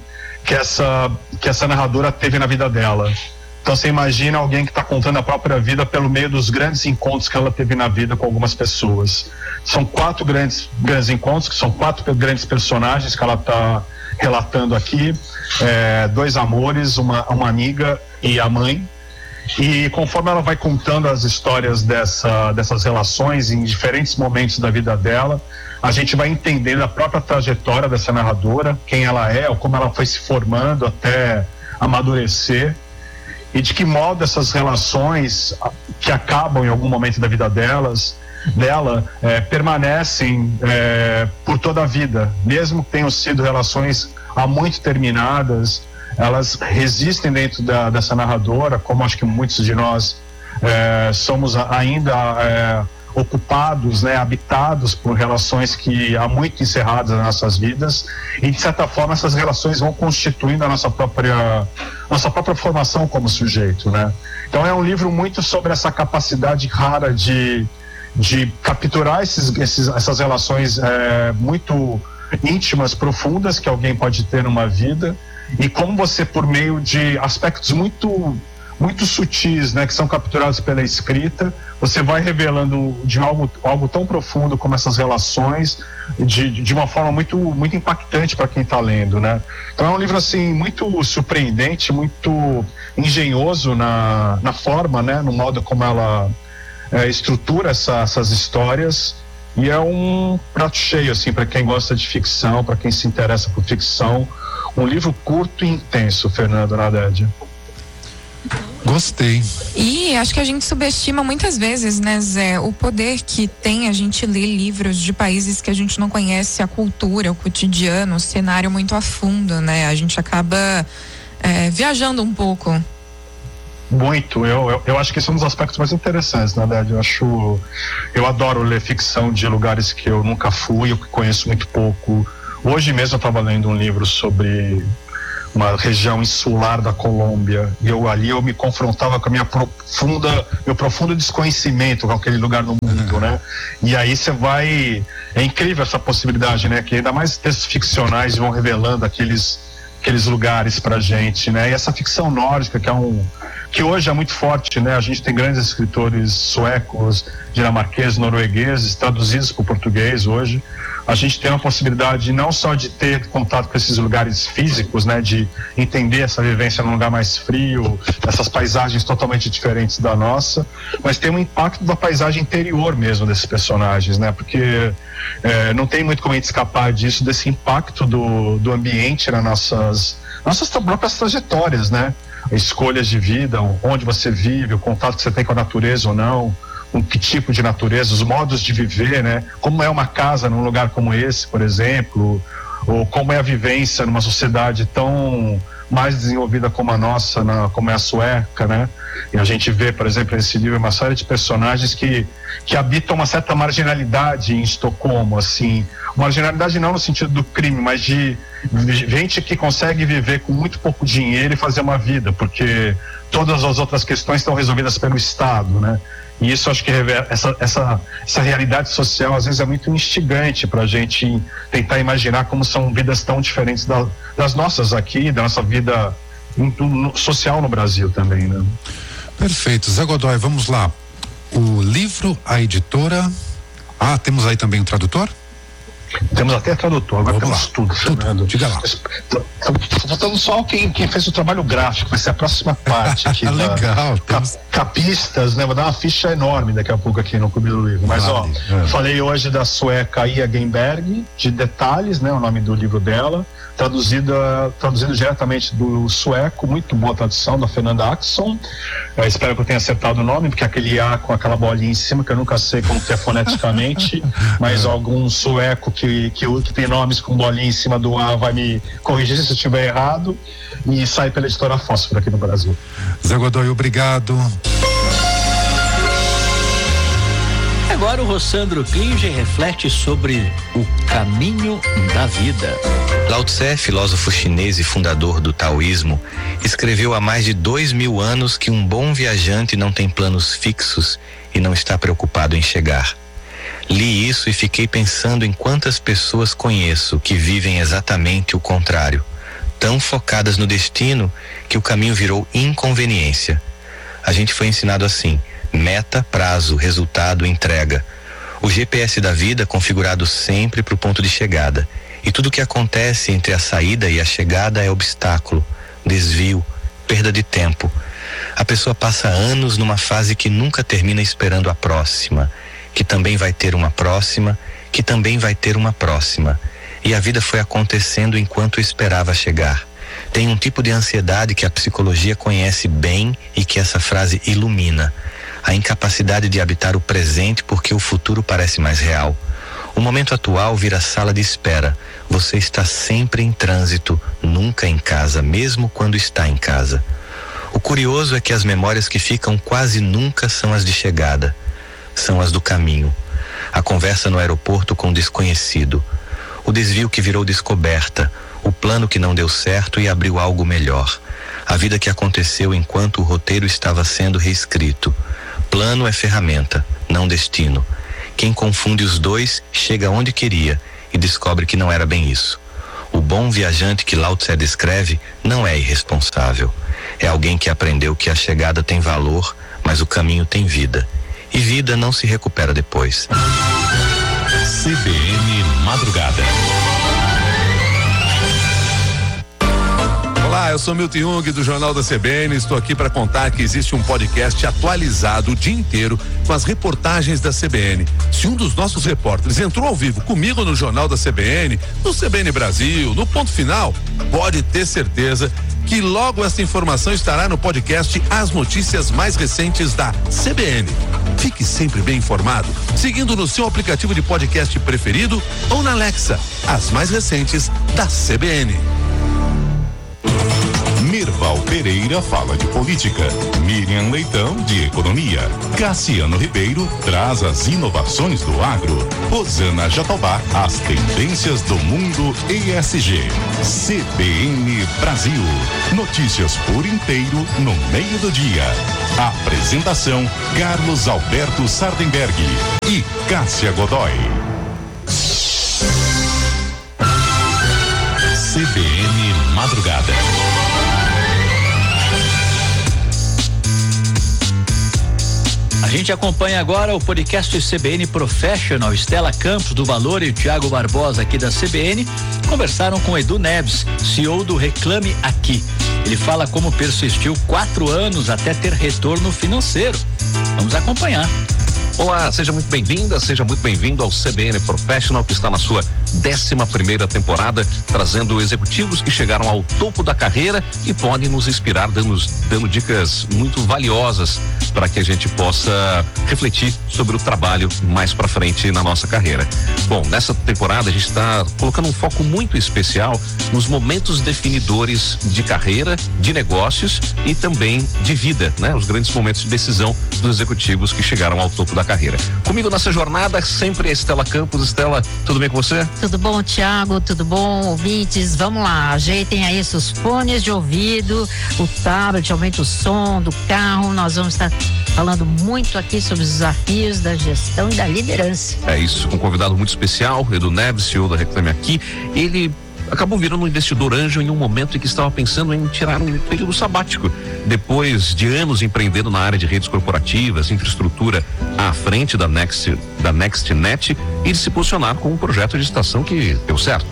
[SPEAKER 10] essa narradora teve na vida dela. Então você imagina alguém que está contando a própria vida pelo meio dos grandes encontros que ela teve na vida com algumas pessoas. São 4 grandes encontros, que são 4 grandes personagens que ela está relatando aqui, 2 amores, uma amiga e a mãe. E conforme ela vai contando as histórias dessas relações em diferentes momentos da vida dela, a gente vai entendendo a própria trajetória dessa narradora, quem ela é, ou como ela foi se formando até amadurecer, e de que modo essas relações que acabam em algum momento da vida dela permanecem por toda a vida, mesmo que tenham sido relações há muito terminadas. Elas resistem dentro dessa narradora, como acho que muitos de nós somos ainda ocupados, né, habitados por relações que há muito encerradas nas nossas vidas, e de certa forma essas relações vão constituindo a nossa própria formação como sujeito, né? Então é um livro muito sobre essa capacidade rara de capturar essas relações muito íntimas, profundas que alguém pode ter numa vida, e como você, por meio de aspectos muito sutis, né, que são capturados pela escrita, você vai revelando de algo tão profundo como essas relações de uma forma muito impactante para quem está lendo, né? Então é um livro assim muito surpreendente, muito engenhoso na forma, né, no modo como ela estrutura essas histórias, e é um prato cheio assim para quem gosta de ficção, para quem se interessa por ficção. Um livro curto e intenso, Fernando, Nadédia.
[SPEAKER 9] Gostei.
[SPEAKER 11] E acho que a gente subestima muitas vezes, né, Zé, o poder que tem a gente ler livros de países que a gente não conhece a cultura, o cotidiano, o cenário muito a fundo, né? A gente acaba viajando um pouco.
[SPEAKER 10] Muito, eu acho que esse é um dos aspectos mais interessantes, na verdade. Eu adoro ler ficção de lugares que eu nunca fui, eu conheço muito pouco. Hoje mesmo eu estava lendo um livro sobre uma região insular da Colômbia, e eu me confrontava com meu profundo desconhecimento com aquele lugar no mundo, né? E aí é incrível essa possibilidade, né? Que ainda mais textos ficcionais vão revelando aqueles lugares pra gente, né? E essa ficção nórdica que hoje é muito forte, né? A gente tem grandes escritores suecos, dinamarqueses, noruegueses, traduzidos para o português hoje. A gente tem uma possibilidade não só de ter contato com esses lugares físicos, né? De entender essa vivência num lugar mais frio, essas paisagens totalmente diferentes da nossa, mas tem um impacto da paisagem interior mesmo desses personagens, né? Porque não tem muito como a gente escapar disso, desse impacto do ambiente nas nossas próprias trajetórias, né? Escolhas de vida, onde você vive, o contato que você tem com a natureza ou não, com que tipo de natureza, os modos de viver, né? Como é uma casa num lugar como esse, por exemplo, ou como é a vivência numa sociedade tão mais desenvolvida como a nossa, como é a sueca, né? E a gente vê, por exemplo, nesse livro uma série de personagens que habitam uma certa marginalidade em Estocolmo, assim, marginalidade não no sentido do crime, mas de gente que consegue viver com muito pouco dinheiro e fazer uma vida, porque todas as outras questões estão resolvidas pelo Estado, né? E isso acho que essa realidade social às vezes é muito instigante para a gente tentar imaginar como são vidas tão diferentes das nossas aqui, da nossa vida social no Brasil também, né?
[SPEAKER 9] Perfeito. Zé Godoy, vamos lá. O livro, a editora. Temos aí também um tradutor?
[SPEAKER 10] Temos até tradutor, agora temos tudo, Fernando.
[SPEAKER 9] Diga lá.
[SPEAKER 10] Faltando só quem fez o trabalho gráfico, vai ser a próxima parte aqui.
[SPEAKER 9] Legal.
[SPEAKER 10] Capistas, né? Vou dar uma ficha enorme daqui a pouco aqui no Clube do Livro. Mas falei hoje da sueca Ia Genberg, de Detalhes, né? O nome do livro dela, traduzido diretamente do sueco, muito boa tradução, da Fernanda Axon. Eu espero que eu tenha acertado o nome, porque aquele A com aquela bolinha em cima, que eu nunca sei como que é foneticamente, mas algum sueco que tem nomes com bolinha em cima do A vai me corrigir se eu estiver errado, e sai pela editora Fósforo aqui no Brasil.
[SPEAKER 9] Zé Godoy, obrigado.
[SPEAKER 6] Agora o Rossandro Klinger reflete sobre o caminho da vida.
[SPEAKER 12] Lao Tse, filósofo chinês e fundador do taoísmo, escreveu há mais de 2000 anos que um bom viajante não tem planos fixos e não está preocupado em chegar. Li isso e fiquei pensando em quantas pessoas conheço que vivem exatamente o contrário, tão focadas no destino que o caminho virou inconveniência. A gente foi ensinado assim: meta, prazo, resultado, entrega. O GPS da vida configurado sempre para o ponto de chegada. E tudo que acontece entre a saída e a chegada é obstáculo, desvio, perda de tempo. A pessoa passa anos numa fase que nunca termina esperando a próxima, que também vai ter uma próxima, que também vai ter uma próxima. E a vida foi acontecendo enquanto esperava chegar. Tem um tipo de ansiedade que a psicologia conhece bem e que essa frase ilumina: a incapacidade de habitar o presente porque o futuro parece mais real. O momento atual vira sala de espera. Você está sempre em trânsito, nunca em casa, mesmo quando está em casa. O curioso é que as memórias que ficam quase nunca são as de chegada, são as do caminho. A conversa no aeroporto com o desconhecido, o desvio que virou descoberta, o plano que não deu certo e abriu algo melhor, a vida que aconteceu enquanto o roteiro estava sendo reescrito. Plano é ferramenta, não destino. Quem confunde os dois chega onde queria e descobre que não era bem isso. O bom viajante que Lao Tse descreve não é irresponsável. É alguém que aprendeu que a chegada tem valor, mas o caminho tem vida. E vida não se recupera depois.
[SPEAKER 5] CBN Madrugada.
[SPEAKER 13] Olá, eu sou Milton Jung do Jornal da CBN. Estou aqui para contar que existe um podcast atualizado o dia inteiro com as reportagens da CBN. Se um dos nossos repórteres entrou ao vivo comigo no Jornal da CBN, no CBN Brasil, no Ponto Final, pode ter certeza que logo essa informação estará no podcast As Notícias Mais Recentes da CBN. Fique sempre bem informado, seguindo no seu aplicativo de podcast preferido ou na Alexa, as mais recentes da CBN.
[SPEAKER 5] Merval Pereira fala de política, Miriam Leitão de economia, Cassiano Ribeiro traz as inovações do agro, Rosana Jatobá as tendências do mundo ESG. CBN Brasil, notícias por inteiro no meio do dia. Apresentação Carlos Alberto Sardenberg e Cássia Godoy. CBN Madrugada.
[SPEAKER 6] A gente acompanha agora o podcast CBN Professional. Estela Campos do Valor e o Thiago Barbosa aqui da CBN conversaram com Edu Neves, CEO do Reclame Aqui. Ele fala como persistiu 4 anos até ter retorno financeiro. Vamos acompanhar.
[SPEAKER 14] Olá, seja muito bem-vinda, seja muito bem-vindo ao CBN Professional, que está na sua 11ª temporada, trazendo executivos que chegaram ao topo da carreira e podem nos inspirar, dando dicas muito valiosas para que a gente possa refletir sobre o trabalho mais para frente na nossa carreira. Bom, nessa temporada a gente está colocando um foco muito especial nos momentos definidores de carreira, de negócios e também de vida, né? Os grandes momentos de decisão dos executivos que chegaram ao topo da carreira. Comigo nessa jornada sempre a Estela Campos. Estela, tudo bem com você?
[SPEAKER 15] Tudo bom, Thiago? Tudo bom, ouvintes? Vamos lá, ajeitem aí seus fones de ouvido, o tablet, aumente o som do carro. Nós vamos estar falando muito aqui sobre os desafios da gestão e da liderança.
[SPEAKER 14] É isso, com um convidado muito especial, Edu Neves, CEO da Reclame Aqui. Ele acabou virando um investidor anjo em um momento em que estava pensando em tirar um período sabático. Depois de anos empreendendo na área de redes corporativas, infraestrutura à frente da NextNet, ele se posicionar com um projeto de estação que deu certo.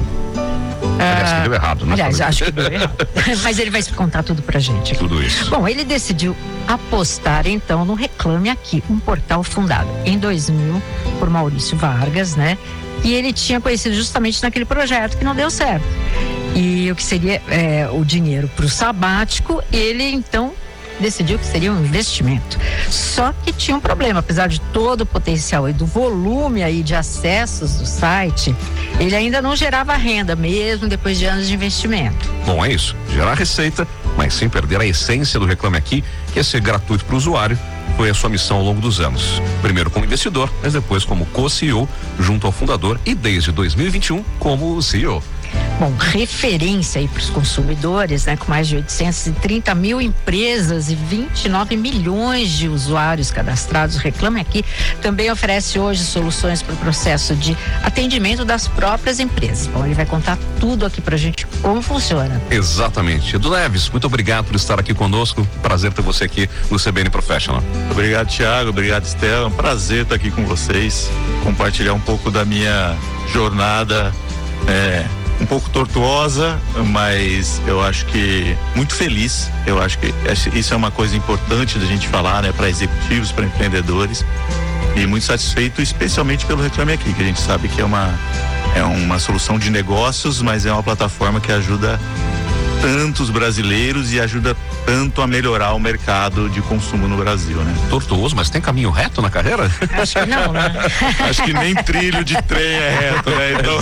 [SPEAKER 14] Aliás, que deu errado, né?
[SPEAKER 15] Aliás, acho que deu errado. Mas ele vai contar tudo pra gente aqui.
[SPEAKER 14] Tudo isso.
[SPEAKER 15] Bom, ele decidiu apostar então no Reclame Aqui, um portal fundado em 2000 por Maurício Vargas, né? E ele tinha conhecido justamente naquele projeto que não deu certo. E o que seria o dinheiro para o sabático, ele então decidiu que seria um investimento. Só que tinha um problema, apesar de todo o potencial e do volume aí de acessos do site, ele ainda não gerava renda, mesmo depois de anos de investimento.
[SPEAKER 14] Bom, é isso, gerar receita, mas sem perder a essência do Reclame Aqui, que é ser gratuito para o usuário. Foi a sua missão ao longo dos anos. Primeiro como investidor, mas depois como co-CEO junto ao fundador e desde 2021 como CEO.
[SPEAKER 15] Bom, referência aí para os consumidores, né? Com mais de 830 mil empresas e 29 milhões de usuários cadastrados. Reclame Aqui também oferece hoje soluções para o processo de atendimento das próprias empresas. Bom, ele vai contar tudo aqui pra gente, como funciona.
[SPEAKER 14] Exatamente. Edu Neves, muito obrigado por estar aqui conosco. Prazer ter você aqui no CBN Professional.
[SPEAKER 16] Obrigado, Thiago. Obrigado, Estela. Um prazer estar aqui com vocês, compartilhar um pouco da minha jornada, um pouco tortuosa, mas eu acho que muito feliz. Eu acho que isso é uma coisa importante da gente falar, né, para executivos, para empreendedores, e muito satisfeito, especialmente pelo Reclame Aqui, que a gente sabe que é uma solução de negócios, mas é uma plataforma que ajuda tantos brasileiros e ajuda tanto a melhorar o mercado de consumo no Brasil, né?
[SPEAKER 14] Tortuoso, mas tem caminho reto na carreira?
[SPEAKER 15] Acho que não, né?
[SPEAKER 16] Acho que nem trilho de trem é reto, né? Então...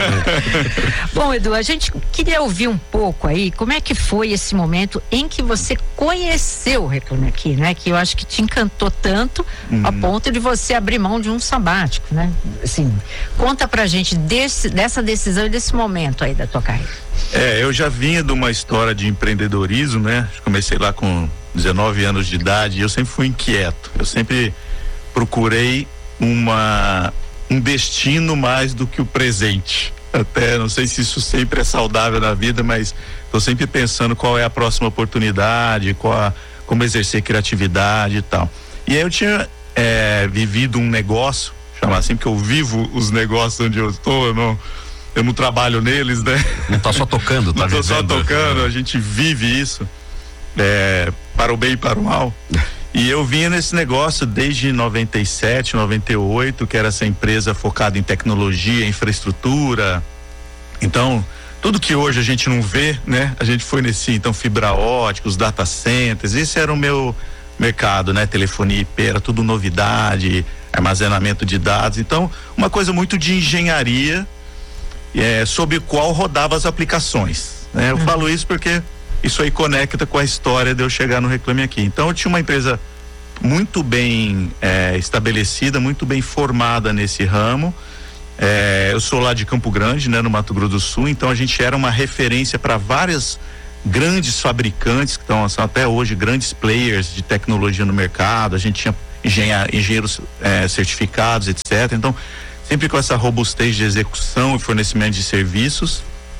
[SPEAKER 15] Bom, Edu, a gente queria ouvir um pouco aí como é que foi esse momento em que você conheceu o Reclame Aqui, né? Que eu acho que te encantou tanto a ponto de você abrir mão de um sabático, né? Assim, conta pra gente dessa decisão e desse momento aí da tua carreira.
[SPEAKER 16] Eu já vinha de uma história de empreendedorismo, né? Comecei lá com 19 anos de idade e eu sempre fui inquieto. Eu sempre procurei um destino mais do que o presente. Até não sei se isso sempre é saudável na vida, mas estou sempre pensando qual é a próxima oportunidade, como exercer criatividade e tal. E aí eu tinha vivido um negócio, chamar assim, porque eu vivo os negócios onde eu estou, eu não trabalho neles, né?
[SPEAKER 14] Não tá só tocando, tá vivendo.
[SPEAKER 16] Não tô só tocando, a gente vive isso, para o bem e para o mal. E eu vinha nesse negócio desde 97, 98, que era essa empresa focada em tecnologia, infraestrutura. Então, tudo que hoje a gente não vê, né? A gente foi nesse, então, fibra ótica, os data centers, esse era o meu mercado, né? Telefonia IP, era tudo novidade, armazenamento de dados. Então, uma coisa muito de engenharia, sobre o qual rodava as aplicações, né? Eu falo isso porque isso aí conecta com a história de eu chegar no Reclame Aqui. Então eu tinha uma empresa muito bem estabelecida, muito bem formada nesse ramo. Eu sou lá de Campo Grande, né, no Mato Grosso do Sul, então a gente era uma referência para várias grandes fabricantes que estão até hoje grandes players de tecnologia no mercado. A gente tinha engenheiros certificados, etc. Então, sempre com essa robustez de execução e fornecimento de serviços.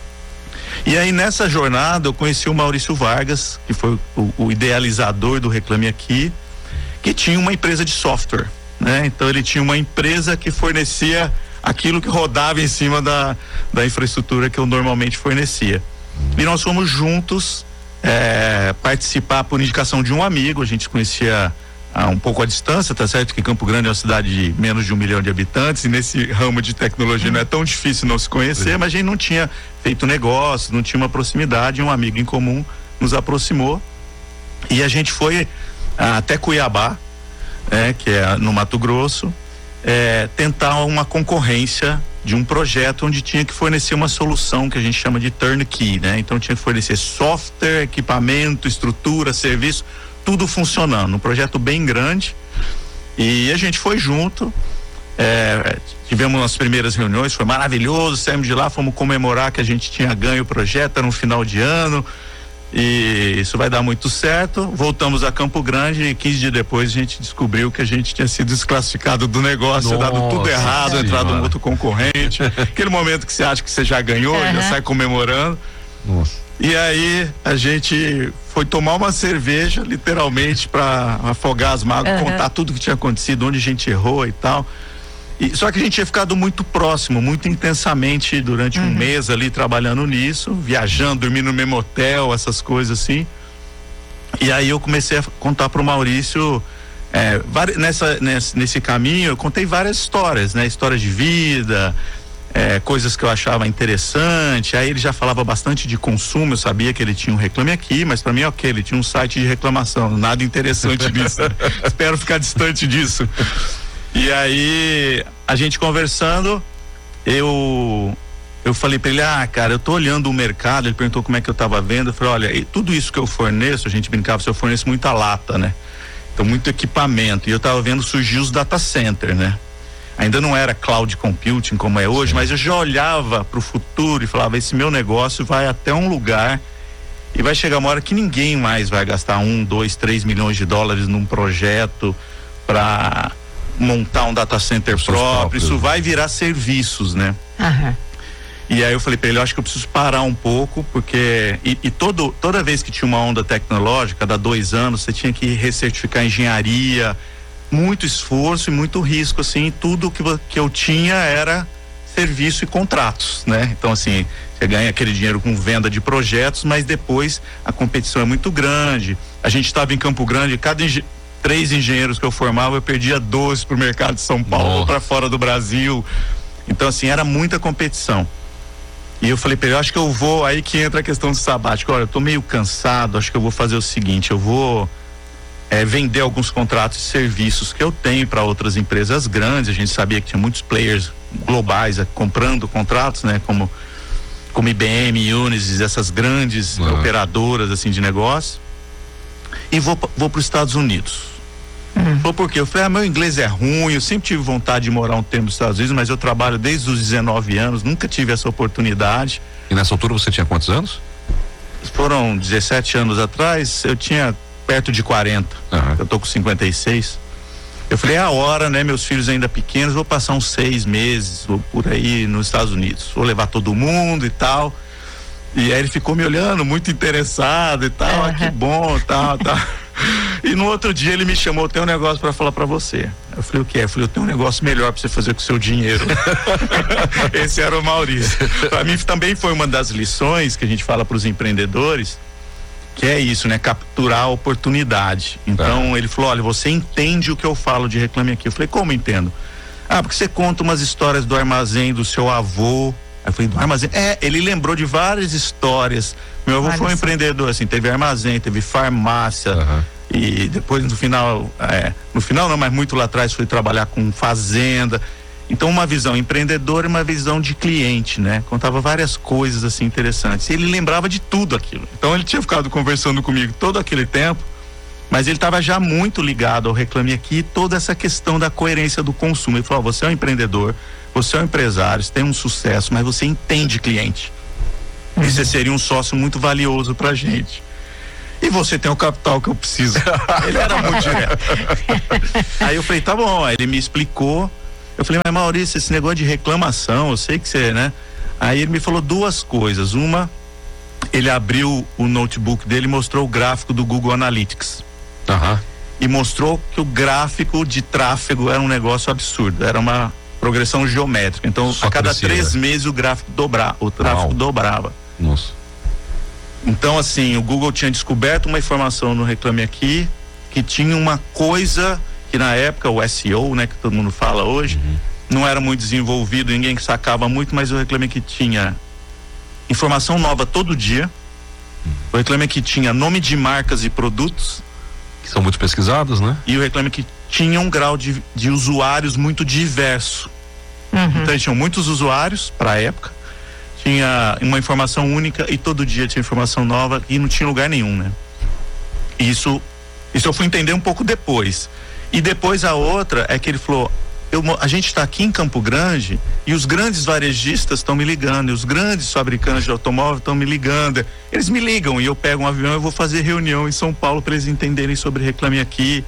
[SPEAKER 16] E aí, nessa jornada, eu conheci o Maurício Vargas, que foi o idealizador do Reclame Aqui, que tinha uma empresa de software, né? Então, ele tinha uma empresa que fornecia aquilo que rodava em cima da infraestrutura que eu normalmente fornecia. E nós fomos juntos participar por indicação de um amigo. A gente se conhecia um pouco à distância, tá certo que Campo Grande é uma cidade de menos de 1 milhão de habitantes, e nesse ramo de tecnologia não é tão difícil não se conhecer, mas a gente não tinha feito negócio, não tinha uma proximidade. Um amigo em comum nos aproximou e a gente foi até Cuiabá, que é no Mato Grosso, tentar uma concorrência de um projeto onde tinha que fornecer uma solução que a gente chama de turnkey, né? Então tinha que fornecer software, equipamento, estrutura, serviço, tudo funcionando, um projeto bem grande. E a gente foi junto, tivemos as primeiras reuniões, foi maravilhoso, saímos de lá, fomos comemorar que a gente tinha ganho o projeto, era um final de ano, e isso vai dar muito certo. Voltamos a Campo Grande e 15 dias depois a gente descobriu que a gente tinha sido desclassificado do negócio, dado tudo errado, entrado um outro concorrente. Aquele momento que você acha que você já ganhou, já sai comemorando. E aí a gente foi tomar uma cerveja, literalmente, para afogar as mágoas, contar tudo que tinha acontecido, onde a gente errou e tal. Só que a gente tinha ficado muito próximo, muito intensamente durante um mês ali trabalhando nisso, viajando, dormindo no mesmo hotel, essas coisas assim. E aí eu comecei a contar pro Maurício, nesse caminho eu contei várias histórias, né? Histórias de vida, coisas que eu achava interessante. Aí ele já falava bastante de consumo, eu sabia que ele tinha um Reclame Aqui, mas para mim ele tinha um site de reclamação, nada interessante nisso. Espero ficar distante disso. E aí, a gente conversando, eu falei pra ele, cara, eu tô olhando o mercado. Ele perguntou como é que eu tava vendo. Eu falei, olha, tudo isso que eu forneço, a gente brincava, eu forneço muita lata, né? Então, muito equipamento. E eu tava vendo surgir os data center, né? Ainda não era cloud computing como é hoje, mas eu já olhava pro futuro e falava, esse meu negócio vai até um lugar e vai chegar uma hora que ninguém mais vai gastar 1, 2, 3 milhões de dólares num projeto para montar um data center próprio. Isso vai virar serviços, né? E aí eu falei pra ele, eu acho que eu preciso parar um pouco, porque toda vez que tinha uma onda tecnológica, cada 2 anos, você tinha que recertificar engenharia, muito esforço e muito risco, assim. Tudo que eu tinha era serviço e contratos, né? Então, assim, você ganha aquele dinheiro com venda de projetos, mas depois a competição é muito grande. A gente estava em Campo Grande, 3 engenheiros que eu formava, eu perdia 2 pro mercado de São Paulo, para fora do Brasil. Então, assim, era muita competição. E eu falei pra ele, acho que eu vou, aí que entra a questão do sabático. Olha, eu tô meio cansado, acho que eu vou fazer o seguinte, eu vou vender alguns contratos e serviços que eu tenho para outras empresas grandes. A gente sabia que tinha muitos players globais comprando contratos, né? Como IBM, Unisys, essas grandes operadoras, assim, de negócio. E vou para os Estados Unidos. Por quê? Eu falei, meu inglês é ruim, eu sempre tive vontade de morar um tempo nos Estados Unidos, mas eu trabalho desde os 19 anos, nunca tive essa oportunidade.
[SPEAKER 14] E nessa altura você tinha quantos anos?
[SPEAKER 16] Foram 17 anos atrás, eu tinha perto de 40, eu tô com 56. Eu falei, é a hora, né? Meus filhos ainda pequenos, vou passar uns 6 meses por aí nos Estados Unidos, vou levar todo mundo e tal. E aí ele ficou me olhando, muito interessado e tal, que bom, tal. E no outro dia ele me chamou, tem um negócio pra falar pra você. Eu falei, o que é? Eu falei, eu tenho um negócio melhor pra você fazer com o seu dinheiro. Esse era o Maurício. Pra mim também foi uma das lições que a gente fala pros empreendedores, que é isso, né? Capturar a oportunidade. Então ele falou, olha, você entende o que eu falo de Reclame Aqui. Eu falei, como entendo? Porque você conta umas histórias do armazém do seu avô. Aí eu falei, do armazém? Ele lembrou de várias histórias. Meu avô foi um empreendedor, assim, teve armazém, teve farmácia, e depois no final não, mas muito lá atrás fui trabalhar com fazenda. Então, uma visão empreendedora e uma visão de cliente, né? Contava várias coisas assim interessantes. E ele lembrava de tudo aquilo. Então, ele tinha ficado conversando comigo todo aquele tempo, mas ele estava já muito ligado ao Reclame Aqui, toda essa questão da coerência do consumo. Ele falou: você é um empreendedor, você é um empresário, você tem um sucesso, mas você entende cliente. E você seria um sócio muito valioso pra gente. E você tem o capital que eu preciso. Ele era muito direto. Aí eu falei: tá bom. Aí ele me explicou. Eu falei: mas Maurício, esse negócio de reclamação, eu sei que você, né? Aí ele me falou duas coisas. Uma, ele abriu o notebook dele e mostrou o gráfico do Google Analytics. E mostrou que o gráfico de tráfego era um negócio absurdo. Era uma progressão geométrica. Então, a cada 3 meses o gráfico tráfego dobrava.
[SPEAKER 14] Nossa.
[SPEAKER 16] Então, assim, o Google tinha descoberto uma informação no Reclame Aqui, que tinha uma coisa que na época, o SEO, né, que todo mundo fala hoje, não era muito desenvolvido, ninguém que sacava muito, mas o Reclame Aqui tinha informação nova todo dia. O Reclame Aqui tinha nome de marcas e produtos,
[SPEAKER 14] que são muito pesquisados, né?
[SPEAKER 16] E o Reclame Aqui tinha um grau de usuários muito diverso. Então, eles tinham muitos usuários para a época, tinha uma informação única e todo dia tinha informação nova e não tinha lugar nenhum, né? Isso eu fui entender um pouco depois. E depois a outra é que ele falou: a gente está aqui em Campo Grande e os grandes varejistas estão me ligando, e os grandes fabricantes de automóvel estão me ligando. Eles me ligam e eu pego um avião e vou fazer reunião em São Paulo para eles entenderem sobre Reclame Aqui.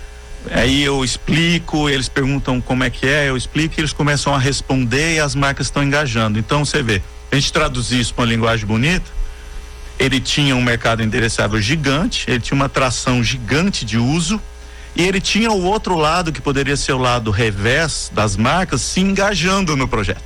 [SPEAKER 16] Aí eu explico, eles perguntam como é que é, eu explico, e eles começam a responder e as marcas estão engajando. Então você vê, a gente traduzir isso para uma linguagem bonita. Ele tinha um mercado endereçável gigante, ele tinha uma atração gigante de uso, e ele tinha o outro lado, que poderia ser o lado revés das marcas, se engajando no projeto.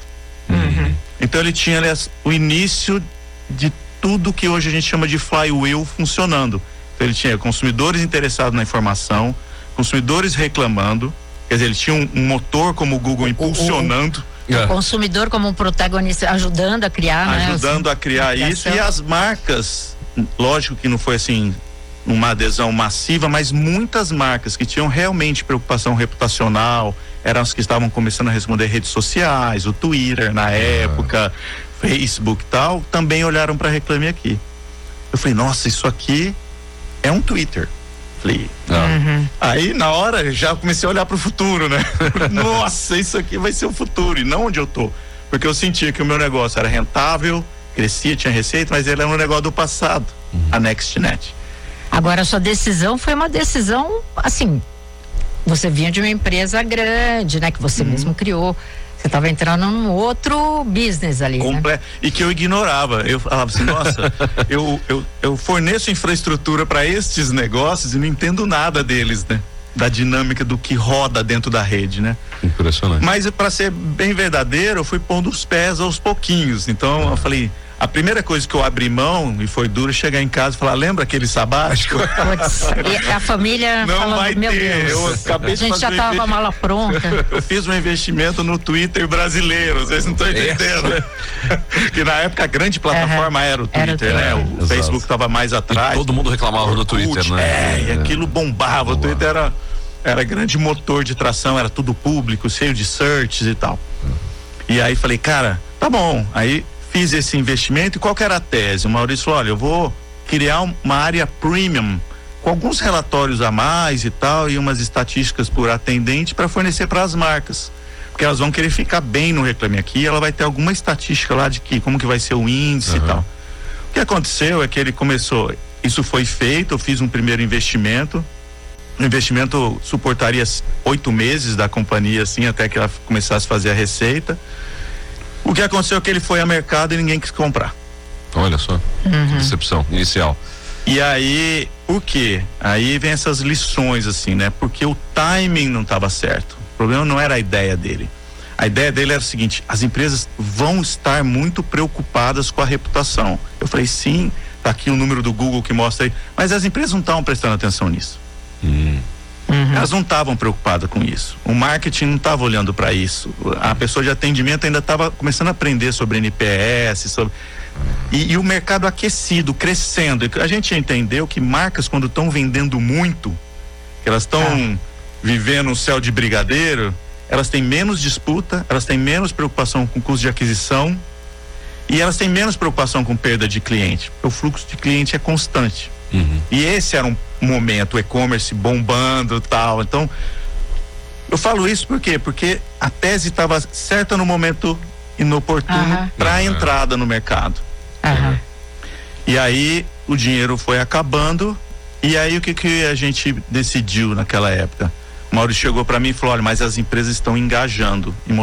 [SPEAKER 16] Então ele tinha, aliás, o início de tudo que hoje a gente chama de flywheel funcionando. Então ele tinha consumidores interessados na informação, consumidores reclamando, quer dizer, ele tinha um motor como o Google impulsionando.
[SPEAKER 15] O consumidor como um protagonista, ajudando a criar,
[SPEAKER 16] ajudando a criar isso, e as marcas, lógico que não foi assim uma adesão massiva, mas muitas marcas que tinham realmente preocupação reputacional, eram as que estavam começando a responder redes sociais, o Twitter na época, Facebook e tal, também olharam para Reclame Aqui. Eu falei: nossa, isso aqui é um Twitter. Falei, aí na hora já comecei a olhar para o futuro, né? Nossa, isso aqui vai ser o futuro e não onde eu tô, porque eu sentia que o meu negócio era rentável, crescia, tinha receita, mas ele era um negócio do passado, a NextNet.
[SPEAKER 15] Agora, a sua decisão foi uma decisão, assim, você vinha de uma empresa grande, né? Que você mesmo criou. Você estava entrando num outro business ali, né?
[SPEAKER 16] E que eu ignorava. Eu falava assim: nossa, eu forneço infraestrutura para estes negócios e não entendo nada deles, né? Da dinâmica do que roda dentro da rede, né?
[SPEAKER 14] Impressionante.
[SPEAKER 16] Mas, para ser bem verdadeiro, eu fui pondo os pés aos pouquinhos. Então eu falei: a primeira coisa que eu abri mão, e foi duro, chegar em casa e falar: lembra aquele sabático?
[SPEAKER 15] E a família
[SPEAKER 16] não
[SPEAKER 15] falando:
[SPEAKER 16] vai
[SPEAKER 15] meu
[SPEAKER 16] ter.
[SPEAKER 15] Deus,
[SPEAKER 16] Eu acabei
[SPEAKER 15] a gente já tava a mala pronta.
[SPEAKER 16] Eu fiz um investimento no Twitter brasileiro, vocês não estão entendendo. Que na época a grande plataforma era o Twitter, né? O Facebook estava mais atrás.
[SPEAKER 14] E todo mundo reclamava do Twitter, né?
[SPEAKER 16] E aquilo bombava. O Twitter era grande motor de tração, era tudo público, cheio de searches e tal. E aí falei: cara, tá bom. Aí fiz esse investimento. E qual que era a tese? O Maurício falou: olha, eu vou criar uma área premium com alguns relatórios a mais e tal, e umas estatísticas por atendente para fornecer para as marcas, porque elas vão querer ficar bem no Reclame Aqui. Ela vai ter alguma estatística lá de como que vai ser o índice e tal. O que aconteceu é que ele começou, isso foi feito, eu fiz um primeiro investimento. O investimento suportaria 8 meses da companhia, assim, até que ela começasse a fazer a receita. O que aconteceu é que ele foi ao mercado e ninguém quis comprar.
[SPEAKER 14] Olha só, decepção inicial.
[SPEAKER 16] E aí, por quê? Aí vem essas lições, assim, né? Porque o timing não estava certo. O problema não era a ideia dele. A ideia dele era o seguinte: as empresas vão estar muito preocupadas com a reputação. Eu falei: sim, tá aqui o número do Google que mostra aí. Mas as empresas não estavam prestando atenção nisso. Elas não estavam preocupadas com isso. O marketing não estava olhando para isso. A pessoa de atendimento ainda estava começando a aprender sobre NPS, e o mercado aquecido, crescendo. A gente entendeu que marcas, quando estão vendendo muito, que elas estão vivendo um céu de brigadeiro, elas têm menos disputa, elas têm menos preocupação com custo de aquisição e elas têm menos preocupação com perda de cliente. O fluxo de cliente é constante. E esse era um momento, o e-commerce bombando e tal. Então, eu falo isso por quê? Porque a tese estava certa no momento inoportuno para a entrada no mercado. E aí o dinheiro foi acabando. E aí o que a gente decidiu naquela época? O Maurício chegou para mim e falou: olha, mas as empresas estão engajando e